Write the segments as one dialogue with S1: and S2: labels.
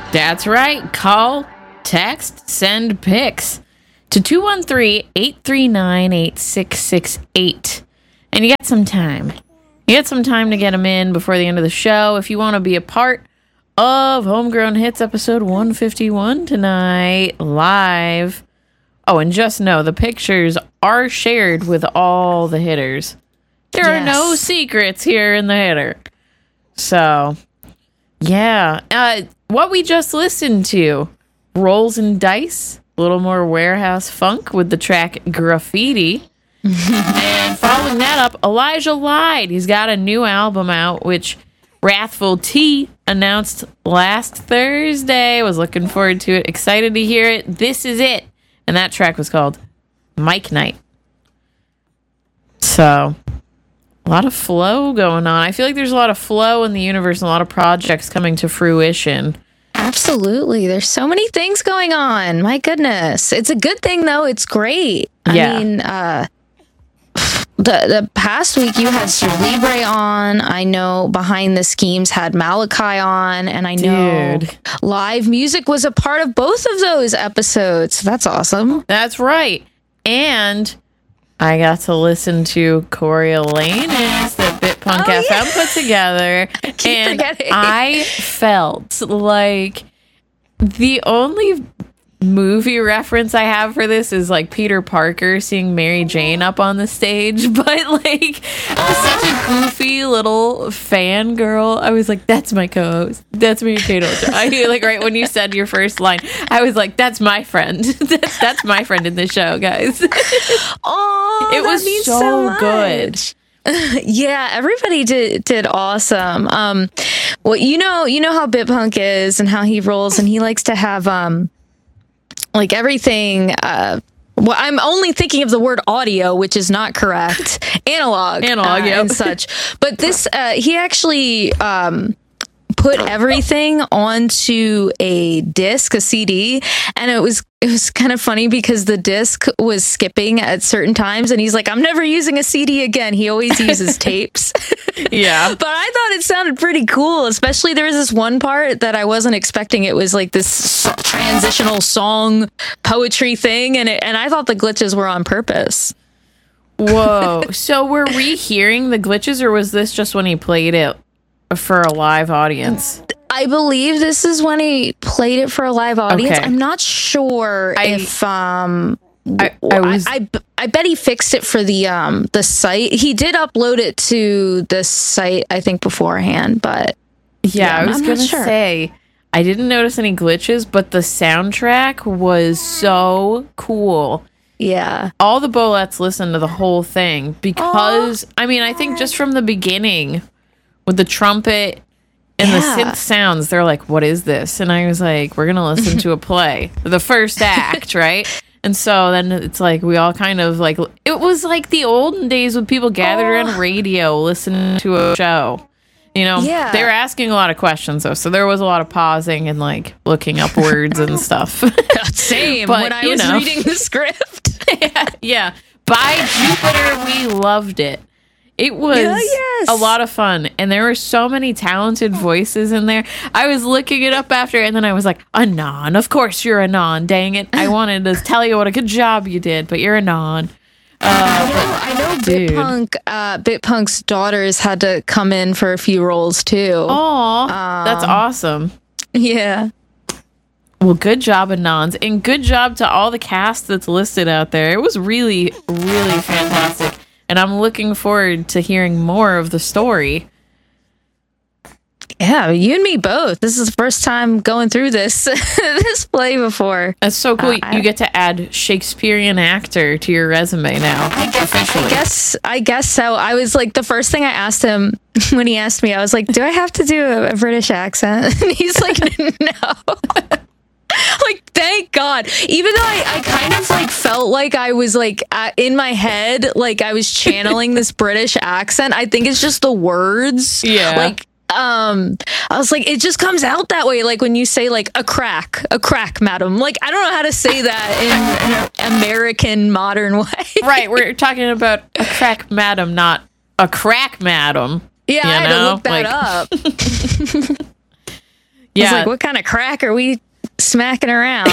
S1: That's right. Call, text, send pics to 213-839-8668. And you got some time. You got some time to get them in before the end of the show. If you want to be a part of Homegrown Hits episode 151 tonight, live. Oh, and just know the pictures are shared with all the hitters. There are no secrets here in the hitter. So, yeah. What we just listened to, Rolls and Dice, a little more warehouse funk with the track Graffiti. And following that up, Elijah Lied. He's got a new album out, which Wrathful T announced last Thursday. Was looking forward to it. Excited to hear it. This is it. And that track was called Mike Night. So, a lot of flow going on. I feel like there's a lot of flow in the universe and a lot of projects coming to fruition.
S2: Absolutely. There's so many things going on. My goodness. It's a good thing, though. It's great.
S1: Yeah.
S2: I mean, the past week you had Sir Libre on. I know Behind the Schemes had Malachi on. And I know live music was a part of both of those episodes. That's awesome.
S1: That's right. And I got to listen to Coriolanus that BitPunk FM put together.
S2: I keep forgetting.
S1: I felt like the only movie reference I have for this is like Peter Parker seeing Mary Jane up on the stage. But like, I was such a goofy little fangirl. I was like, that's my co-host. That's Mary Kate Olsen. I like right when you said your first line, I was like, that's my friend. That's my friend in the show, guys.
S2: Oh,
S1: it was so good.
S2: Yeah, everybody did awesome. Well, you know how BitPunk is and how he rolls, and he likes to have like everything. Well, I'm only thinking of the word audio, which is not correct. Analog,
S1: yeah,
S2: and such. But this, he actually put everything onto a disc, a CD, and it was kind of funny because the disc was skipping at certain times, and he's like, I'm never using a CD again. He always uses tapes.
S1: Yeah.
S2: But I thought it sounded pretty cool, especially there was this one part that I wasn't expecting. It was like this transitional song poetry thing, and I thought the glitches were on purpose.
S1: Whoa. So were we hearing the glitches, or was this just when he played it for a live audience?
S2: I believe this is when he played it for a live audience.
S1: Okay.
S2: I'm not sure if I bet he fixed it for the site. He did upload it to the site, I think, beforehand, but
S1: I was gonna say I didn't notice any glitches, but the soundtrack was so cool.
S2: Yeah.
S1: All the Bolettes listened to the whole thing because I mean, I think just from the beginning with the trumpet and the synth sounds, they're like, what is this? And I was like, we're going to listen to a play, the first act, right? And so then it's like, we all kind of like, it was like the olden days when people gathered around radio, listening to a show. You know, they were asking a lot of questions, though. So there was a lot of pausing and like looking up words and stuff.
S2: Same
S1: but,
S2: when I was reading the script.
S1: Yeah. By Jupiter, we loved it. It was a lot of fun, and there were so many talented voices in there. I was looking it up after, and then I was like, Anon, of course you're Anon, dang it. I wanted to tell you what a good job you did, but you're Anon.
S2: I know BitPunk's daughters had to come in for a few roles, too.
S1: Aw, that's awesome.
S2: Yeah.
S1: Well, good job, Anons, and good job to all the cast that's listed out there. It was really, really fantastic. And I'm looking forward to hearing more of the story.
S2: Yeah, you and me both. This is the first time going through this this play before.
S1: That's so cool. You get to add Shakespearean actor to your resume now.
S2: I guess so. I was like, the first thing I asked him when he asked me, I was like, do I have to do a British accent? And he's like, no. Like, thank God. Even though I kind of like felt like I was like in my head, like I was channeling this British accent. I think it's just the words.
S1: Yeah.
S2: Like, I was like, it just comes out that way. Like when you say like a crack, madam. Like, I don't know how to say that in an American modern way.
S1: Right. We're talking about a crack, madam, not a crack, madam.
S2: Yeah, I had to look that up. I was like, what kind of crack are we smacking around?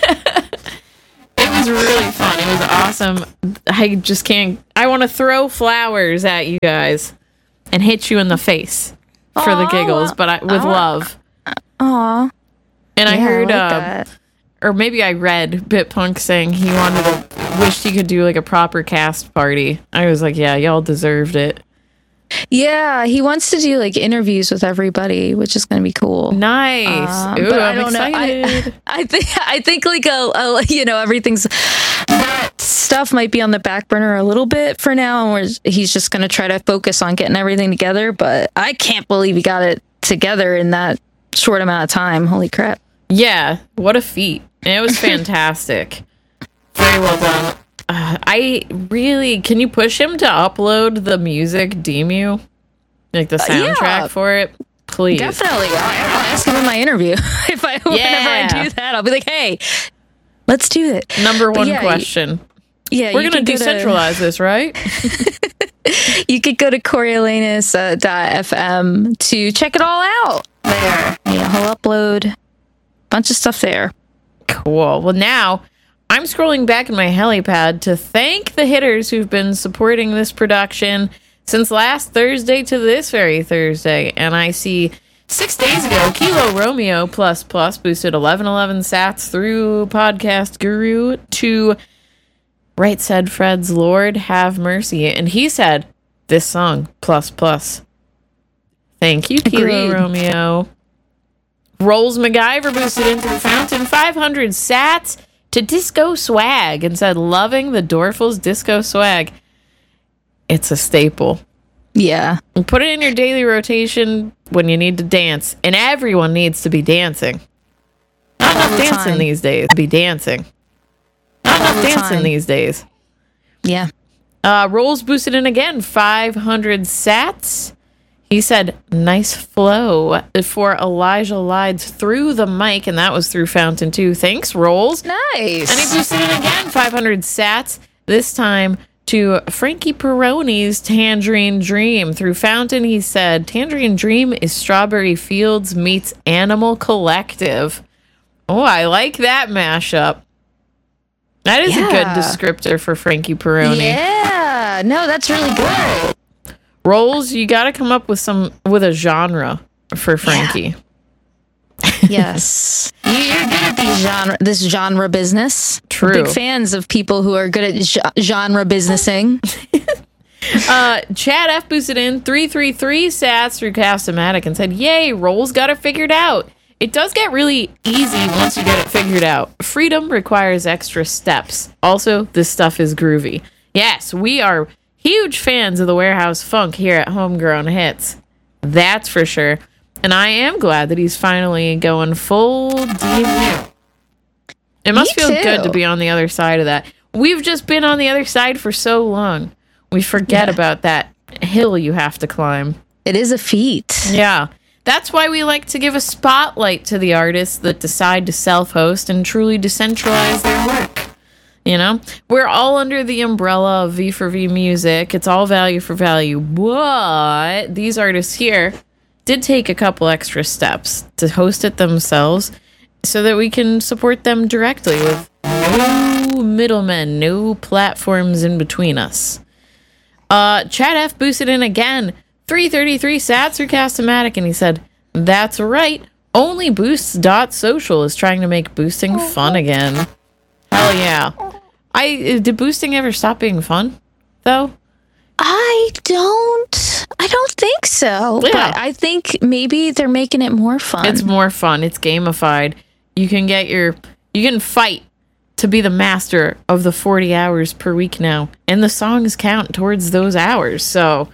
S1: It was really fun. It was awesome. I just can't. I want to throw flowers at you guys and hit you in the face for the giggles, but with love.
S2: Aw.
S1: And I heard,
S2: like that.
S1: or maybe I read BitPunk saying he wished he could do like a proper cast party. I was like, yeah, y'all deserved it.
S2: Yeah, he wants to do like interviews with everybody, which is going to be cool.
S1: Nice. Ooh,
S2: but
S1: I'm
S2: I don't
S1: excited.
S2: know. I think like everything's that stuff might be on the back burner a little bit for now, and he's just going to try to focus on getting everything together. But I can't believe he got it together in that short amount of time. Holy crap!
S1: Yeah, what a feat! And it was fantastic. Very well done. Can you push him to upload the music Demu? Like the soundtrack for it? Please.
S2: Definitely. I'll ask him in my interview. Whenever I do that, I'll be like, hey, let's do it.
S1: Number one question.
S2: Yeah,
S1: we're going to decentralize this, right?
S2: You could go to Coriolanus.fm to check it all out there. Yeah, he'll upload a bunch of stuff there.
S1: Cool. Well, now I'm scrolling back in my helipad to thank the hitters who've been supporting this production since last Thursday to this very Thursday. And I see 6 days ago, Kilo Romeo plus boosted 1111 sats through Podcast Guru to Right Said Fred's Lord Have Mercy. And he said, this song, plus. Thank you, Kilo Romeo. Rolls MacGyver boosted into the fountain 500 sats to Disco Swag and said, loving the Dorfles Disco Swag. It's a staple.
S2: Yeah.
S1: And put it in your daily rotation when you need to dance. And everyone needs to be dancing. Not enough dancing these days. Be dancing. Not enough dancing these days.
S2: Yeah.
S1: Rolls boosted in again, 500 sats. He said, nice flow for Elijah Lides through the mic, and that was through Fountain 2. Thanks, Rolls.
S2: Nice.
S1: And he boosted in again, 500 sats, this time to Frankie Peroni's Tangerine Dream. Through Fountain, he said, Tangerine Dream is Strawberry Fields meets Animal Collective. Oh, I like that mashup. That is a good descriptor for Frankie Peroni.
S2: Yeah. No, that's really good.
S1: Rolls, you got to come up with a genre for Frankie.
S2: Yes. You're good at this genre business.
S1: True.
S2: We're big fans of people who are good at genre businessing.
S1: Chad F boosted in 333 sats through Cast-O-Matic and said, yay, Rolls got it figured out. It does get really easy once you get it figured out. Freedom requires extra steps. Also, this stuff is groovy. Yes, we are huge fans of the Warehouse Funk here at Homegrown Hits. That's for sure. And I am glad that he's finally going full DMU. It must feel good to be on the other side of that. We've just been on the other side for so long. We forget about that hill you have to climb.
S2: It is a feat.
S1: Yeah. That's why we like to give a spotlight to the artists that decide to self-host and truly decentralize their work. You know, we're all under the umbrella of V4V music. It's all value for value. But these artists here did take a couple extra steps to host it themselves so that we can support them directly with no middlemen, no platforms in between us. Chad F boosted in again, 333 sats through Cast-O-Matic, and he said, that's right, only Boosts.social is trying to make boosting fun again. Hell yeah. Did boosting ever stop being fun, though?
S2: I don't think so.
S1: Yeah.
S2: But I think maybe they're making it more fun.
S1: It's more fun. It's gamified. You can fight to be the master of the 40 hours per week now. And the songs count towards those hours. So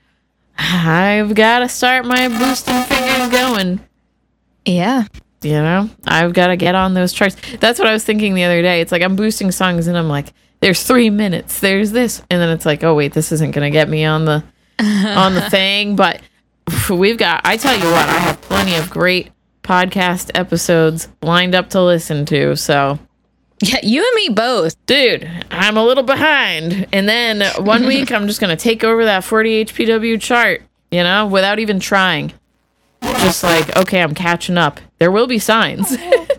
S1: I've got to start my boosting fingers going.
S2: Yeah.
S1: You know, I've got to get on those charts. That's what I was thinking the other day. It's like I'm boosting songs and I'm like, there's 3 minutes, there's this. And then it's like, oh, wait, this isn't going to get me on the thing. But I tell you what, I have plenty of great podcast episodes lined up to listen to. So,
S2: yeah, you and me both.
S1: Dude, I'm a little behind. And then one week, I'm just going to take over that 40 HPW chart, you know, without even trying. Just like, okay, I'm catching up. There will be signs.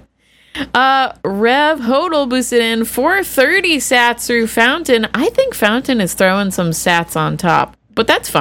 S1: Rev Hodel boosted in 430 sats through Fountain. I think Fountain is throwing some sats on top, but that's fine.